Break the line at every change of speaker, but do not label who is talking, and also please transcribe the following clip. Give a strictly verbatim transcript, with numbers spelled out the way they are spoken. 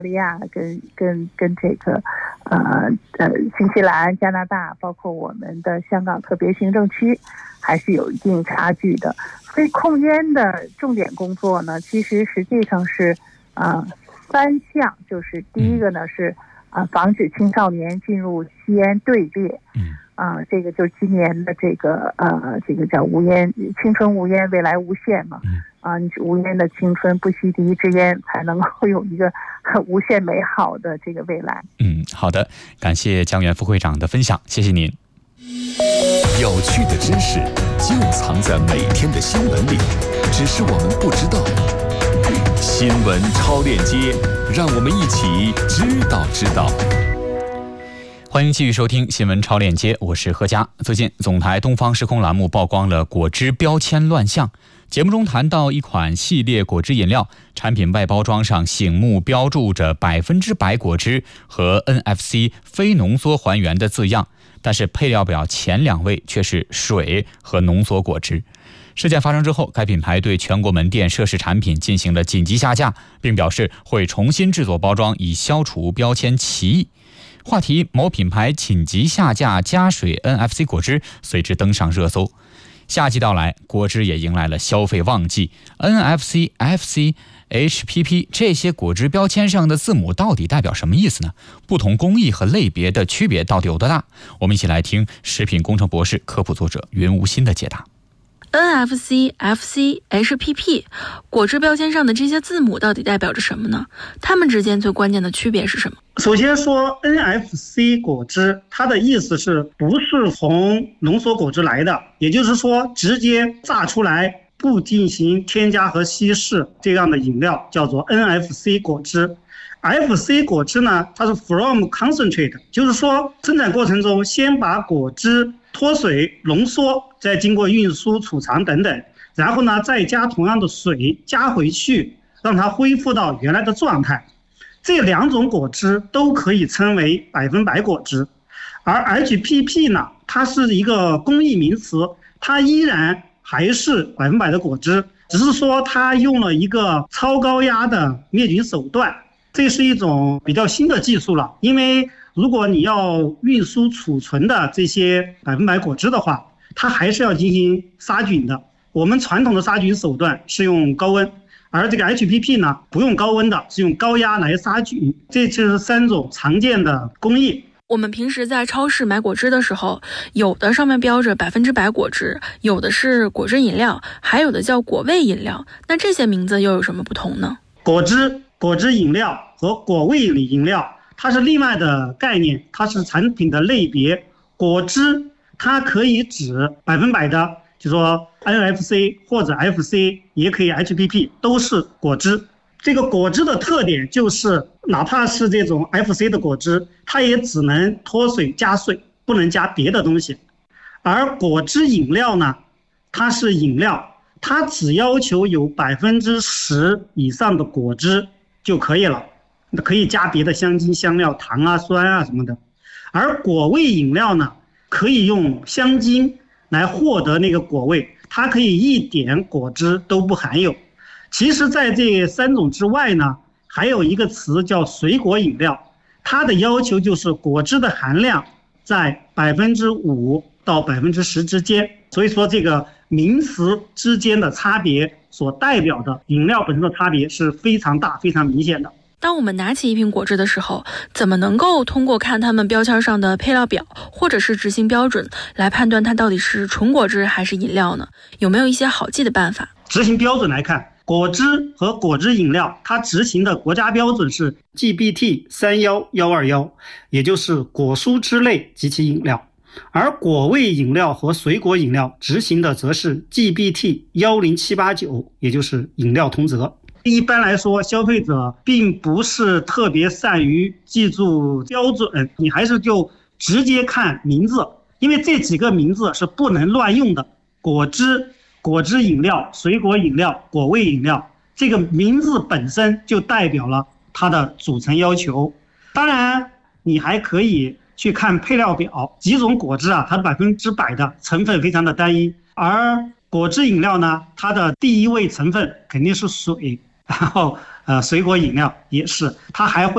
利亚跟跟跟这个呃呃新西兰、加拿大，包括我们的香港特别行政区，还是有一定差距的。所以控烟的重点工作呢，其实实际上是啊、呃、三项，就是第一个呢是啊、呃、防止青少年进入吸烟队列。
嗯。
啊、呃，这个就是今年的这个呃，这个叫无烟青春无烟，未来无限嘛。
嗯。
啊，你无烟的青春，不吸第一支烟，才能够有一个无限美好的这个未来。
嗯，好的，感谢江源副会长的分享，谢谢您。
有趣的知识就藏在每天的新闻里，只是我们不知道。新闻超链接，让我们一起知道知道。
欢迎继续收听新闻超链接，我是何佳。最近总台东方时空栏目曝光了果汁标签乱象，节目中谈到一款系列果汁饮料，产品外包装上醒目标注着百分之百果汁和 N F C 非浓缩还原的字样，但是配料表前两位却是水和浓缩果汁。事件发生之后，该品牌对全国门店涉事产品进行了紧急下架，并表示会重新制作包装，以消除标签歧义。话题某品牌紧急下架加水 N F C 果汁随之登上热搜。夏季到来，果汁也迎来了消费旺季。N F C、F C、H P P 这些果汁标签上的字母到底代表什么意思呢？不同工艺和类别的区别到底有多大？我们一起来听食品工程博士、科普作者云无心的解答。
N F C、F C、H P P 果汁标签上的这些字母到底代表着什么呢？它们之间最关键的区别是什么？
首先说 N F C 果汁，它的意思是不是从浓缩果汁来的，也就是说直接榨出来不进行添加和稀释这样的饮料叫做 N F C 果汁。F C 果汁呢，它是 from concentrate， 就是说生产过程中先把果汁脱水浓缩，再经过运输储藏等等，然后呢再加同样的水加回去，让它恢复到原来的状态。这两种果汁都可以称为百分百果汁。而 H P P 呢，它是一个工艺名词，它依然还是百分百的果汁，只是说它用了一个超高压的灭菌手段。这是一种比较新的技术了，因为如果你要运输储存的这些百分百果汁的话，它还是要进行杀菌的。我们传统的杀菌手段是用高温，而这个 H P P 呢，不用高温的，是用高压来杀菌。这就是三种常见的工艺。
我们平时在超市买果汁的时候，有的上面标着百分之百果汁，有的是果汁饮料，还有的叫果味饮料。那这些名字又有什么不同呢？
果汁、果汁饮料和果味饮料，它是另外的概念，它是产品的类别。果汁它可以指百分百的，就说 N F C 或者 F C， 也可以 H P P， 都是果汁。这个果汁的特点就是，哪怕是这种 F C 的果汁，它也只能脱水加水，不能加别的东西。而果汁饮料呢，它是饮料，它只要求有百分之十以上的果汁就可以了，可以加别的香精、香料、糖啊、酸啊什么的。而果味饮料呢，可以用香精来获得那个果味，它可以一点果汁都不含有。其实在这三种之外呢，还有一个词叫水果饮料，它的要求就是果汁的含量在百分之五到百分之十之间。所以说这个名词之间的差别所代表的饮料本身的差别是非常大、非常明显的。
当我们拿起一瓶果汁的时候，怎么能够通过看它们标签上的配料表或者是执行标准来判断它到底是纯果汁还是饮料呢？有没有一些好记的办法？
执行标准来看，果汁和果汁饮料它执行的国家标准是 G B T 三一一二一， 也就是果蔬汁类及其饮料。而果味饮料和水果饮料执行的则是 G B T 一零七八九， 也就是饮料通则。一般来说，消费者并不是特别善于记住标准，你还是就直接看名字，因为这几个名字是不能乱用的。果汁、果汁饮料、水果饮料、果味饮料，这个名字本身就代表了它的组成要求。当然，你还可以去看配料表，几种果汁啊，它的百分之百的成分非常的单一，而果汁饮料呢，它的第一位成分肯定是水。然后呃，水果饮料也是，它还会